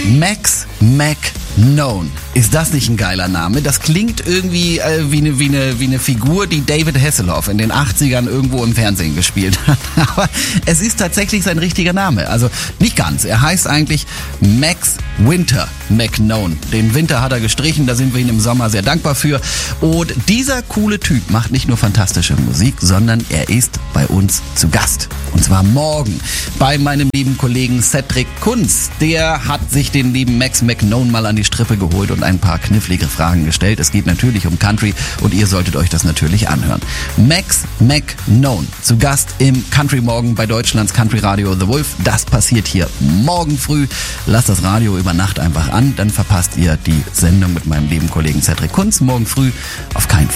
Max McKnown. Ist das nicht ein geiler Name? Das klingt irgendwie wie eine Figur, die David Hasselhoff in den 80ern irgendwo im Fernsehen gespielt hat. Aber es ist tatsächlich sein richtiger Name. Also nicht ganz. Er heißt eigentlich Max Winter McKnown. Den Winter hat er gestrichen, da sind wir ihm im Sommer sehr dankbar für. Und dieser coole Typ macht nicht nur fantastische Musik, sondern er ist bei uns zu Gast. Und zwar morgen bei meinem lieben Kollegen Cedric Kunz. Der hat sich den lieben Max McKnown mal an die Strippe geholt und ein paar knifflige Fragen gestellt. Es geht natürlich um Country und ihr solltet euch das natürlich anhören. Max McKnown zu Gast im Country Morgen bei Deutschlands Country Radio The Wolf. Das passiert hier morgen früh. Lasst das Radio über Nacht einfach an, dann verpasst ihr die Sendung mit meinem lieben Kollegen Cedric Kunz morgen früh auf keinen Fall.